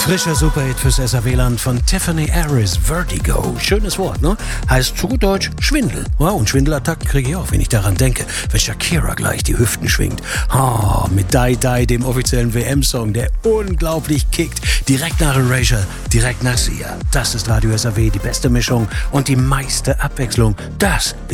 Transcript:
Frischer Superhit fürs SAW-Land von Tiffany Harris, Vertigo. Schönes Wort, ne? Heißt zu gut Deutsch Schwindel. Ja, und Schwindelattacken kriege ich auch, wenn ich daran denke. Wenn Shakira gleich die Hüften schwingt. Mit Die Die, dem offiziellen WM-Song, der unglaublich kickt. Direkt nach Erasure, direkt nach Sia. Das ist Radio SAW, die beste Mischung und die meiste Abwechslung. Das